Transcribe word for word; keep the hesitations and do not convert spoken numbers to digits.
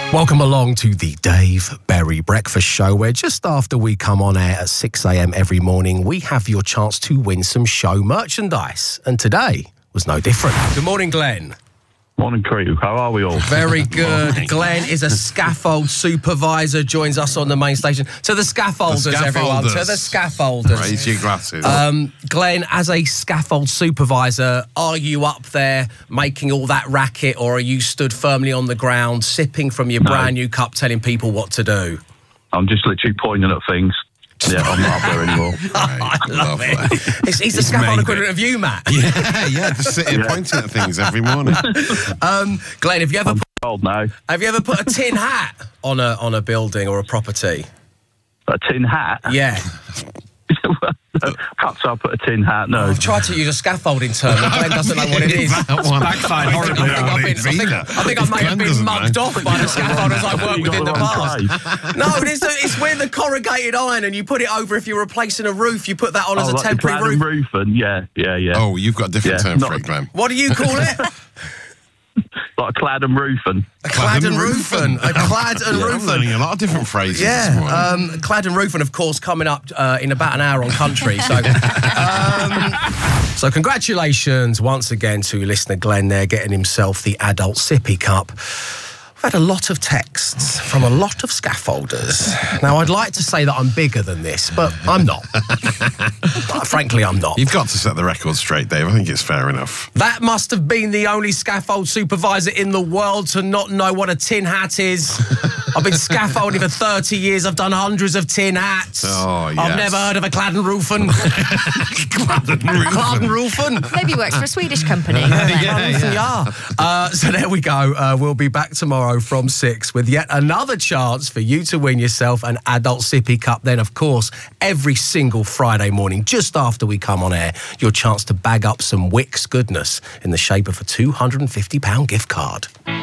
Welcome along to the Dave Berry Breakfast Show, where just after we come on air at six a m every morning, we have your chance to win some show merchandise. And today was no different. Good morning, Glenn. Morning, crew. How are we all? Very good. Glenn is a scaffold supervisor, joins us on the main station. To the scaffolders, The everyone. scaffolders. To the scaffolders. Raise your glasses. Um, Glenn, as a scaffold supervisor, are you up there making all that racket, or are you stood firmly on the ground, sipping from your No. brand new cup, telling people what to do? I'm just literally pointing at things. Yeah, I'm not up there anymore. I love it. It's, he's the He's scaffold made equivalent of you, Matt. yeah, yeah, just sit here Yeah. pointing at things every morning. Um, Glenn, have you ever I'm put, old now. have you ever put a tin hat on a on a building or a property? A tin hat? Yeah. Perhaps I'll put a tin hat, no. I've tried to use a scaffolding term, but Glenn doesn't know what it is. That one. Backfired horribly. I think I've been, I think, I think I may have been mugged off by the scaffolders I've worked You with got in the the wrong past. No, it's, it's where the corrugated iron and you put it over if you're replacing a roof. You put that on Oh, as a like the temporary cladding roof. roofing, yeah, yeah, yeah. Oh, you've got a different Yeah, term not- for it, Glenn. What do you call it? Like a clad and roofing. A clad and roofing. A clad and I'm roofing. learning a lot of different phrases this Yeah, morning. um, clad and roofing, of course, coming up uh, in about an hour on Country. So, um, so congratulations once again to listener Glenn there, getting himself the adult sippy cup. I've had a lot of texts from a lot of scaffolders. Now, I'd like to say that I'm bigger than this, but I'm not. But frankly, I'm not. You've got to set the record straight, Dave. I think it's fair enough. That must have been the only scaffold supervisor in the world to not know what a tin hat is. I've been scaffolding for thirty years. I've done hundreds of tin hats. Oh, I've yes. never heard of a clad and roofing. Clad and roofing. Clad and roofing. Maybe works for a Swedish company. Yeah, yeah. Uh, so there we go. Uh, we'll be back tomorrow from six with yet another chance for you to win yourself an adult sippy cup. Then, of course, every single Friday morning, just after we come on air, your chance to bag up some Wix goodness in the shape of a two hundred and fifty pound gift card.